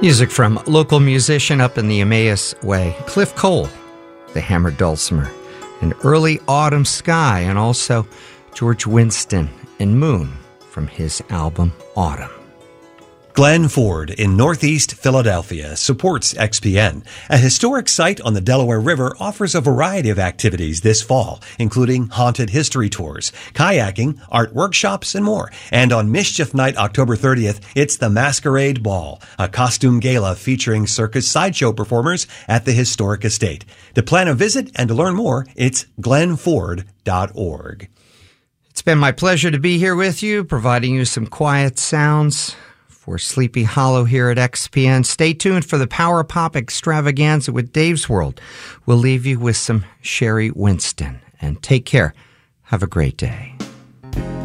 Music from local musician up in the Emmaus Way, Cliff Cole, the hammered dulcimer, and Early Autumn Sky, and also George Winston and Moon from his album Autumn. Glen Ford in Northeast Philadelphia supports XPN. A historic site on the Delaware River offers a variety of activities this fall, including haunted history tours, kayaking, art workshops, and more. And on Mischief Night, October 30th, it's the Masquerade Ball, a costume gala featuring circus sideshow performers at the historic estate. To plan a visit and to learn more, it's glenford.org. It's been my pleasure to be here with you, providing you some quiet sounds for Sleepy Hollow here at XPN. Stay tuned for the Power Pop Extravaganza with Dave's World. We'll leave you with some Sherry Winston. And take care. Have a great day.